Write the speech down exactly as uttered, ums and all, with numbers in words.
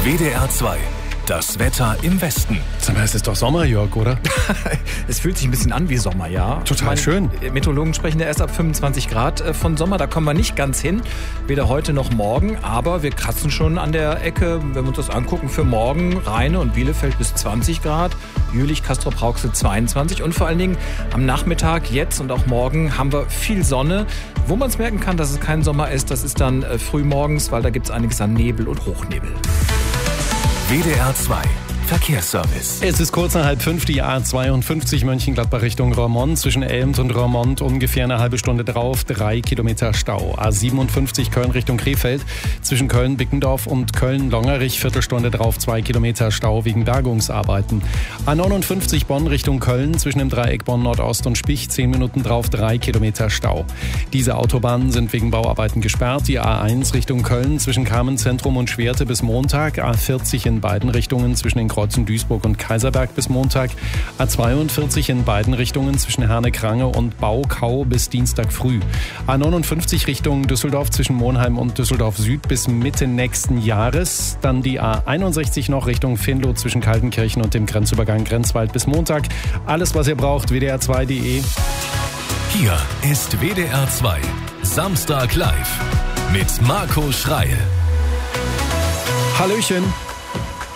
W D R zwei. Das Wetter im Westen. Sag mal, es ist doch Sommer, Jörg, oder? Es fühlt sich ein bisschen an wie Sommer, ja. Total schön. Meteorologen sprechen ja erst ab fünfundzwanzig Grad von Sommer. Da kommen wir nicht ganz hin, weder heute noch morgen. Aber wir kratzen schon an der Ecke, wenn wir uns das angucken, für morgen Rheine und Bielefeld bis zwanzig Grad. Jülich, Castrop-Rauxel zweiundzwanzig. Und vor allen Dingen am Nachmittag, jetzt und auch morgen, haben wir viel Sonne. Wo man es merken kann, dass es kein Sommer ist, das ist dann früh morgens, weil da gibt es einiges an Nebel und Hochnebel. W D R zwei Verkehrsservice. Es ist kurz nach halb fünf, die A zweiundfünfzig Mönchengladbach Richtung Roermond. Zwischen Elmt und Roermond ungefähr eine halbe Stunde drauf, drei Kilometer Stau. A siebenundfünfzig Köln Richtung Krefeld. Zwischen Köln-Bickendorf und Köln-Longerich, Viertelstunde drauf, zwei Kilometer Stau wegen Bergungsarbeiten. A neunundfünfzig Bonn Richtung Köln. Zwischen dem Dreieck Bonn-Nordost und Spich, zehn Minuten drauf, drei Kilometer Stau. Diese Autobahnen sind wegen Bauarbeiten gesperrt. Die A eins Richtung Köln zwischen Carmenzentrum und Schwerte bis Montag. A vierzig in beiden Richtungen zwischen den Kreuzen Duisburg und Kaiserberg bis Montag. A zweiundvierzig in beiden Richtungen zwischen Herne-Krange und Baukau bis Dienstag früh. A neunundfünfzig Richtung Düsseldorf zwischen Monheim und Düsseldorf Süd bis Mitte nächsten Jahres. Dann die A einundsechzig noch Richtung Venlo zwischen Kaltenkirchen und dem Grenzübergang Grenzwald bis Montag. Alles, was ihr braucht, W D R zwei Punkt de. Hier ist W D R zwei Samstag live mit Marco Schreil. Hallöchen.